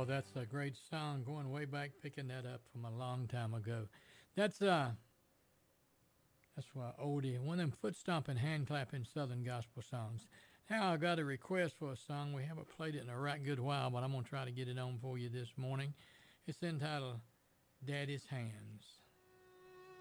That's a great song going way back, picking that up from a long time ago. That's why oldie, one of them foot stomping, hand clapping Southern gospel songs. Now I got a request for a song. We haven't played it in a right good while, but I'm gonna try to get it on for you this morning. It's entitled "Daddy's Hands."